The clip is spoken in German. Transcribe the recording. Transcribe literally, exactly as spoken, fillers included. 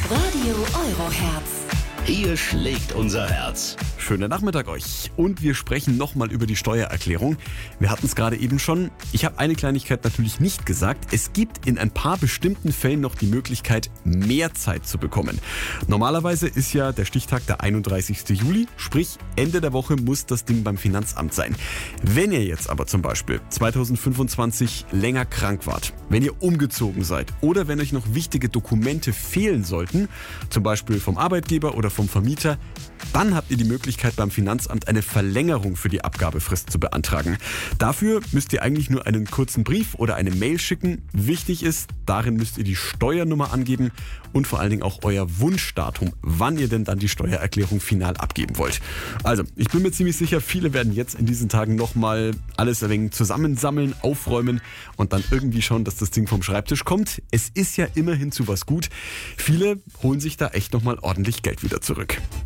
Radio Euroherz. Hier schlägt unser Herz. Schönen Nachmittag euch. Und wir sprechen nochmal über die Steuererklärung. Wir hatten es gerade eben schon. Ich habe eine Kleinigkeit natürlich nicht gesagt. Es gibt in ein paar bestimmten Fällen noch die Möglichkeit, mehr Zeit zu bekommen. Normalerweise ist ja der Stichtag der einunddreißigsten Juli, sprich Ende der Woche muss das Ding beim Finanzamt sein. Wenn ihr jetzt aber zum Beispiel zweitausendfünfundzwanzig länger krank wart, wenn ihr umgezogen seid oder wenn euch noch wichtige Dokumente fehlen sollten, zum Beispiel vom Arbeitgeber oder vom Vermieter, dann habt ihr die Möglichkeit beim Finanzamt eine Verlängerung für die Abgabefrist zu beantragen. Dafür müsst ihr eigentlich nur einen kurzen Brief oder eine Mail schicken. Wichtig ist, darin müsst ihr die Steuernummer angeben und vor allen Dingen auch euer Wunschdatum, wann ihr denn dann die Steuererklärung final abgeben wollt. Also, ich bin mir ziemlich sicher, viele werden jetzt in diesen Tagen nochmal alles ein wenig zusammensammeln, aufräumen und dann irgendwie schauen, dass das Ding vom Schreibtisch kommt. Es ist ja immerhin zu was gut. Viele holen sich da echt nochmal ordentlich Geld wieder zurück.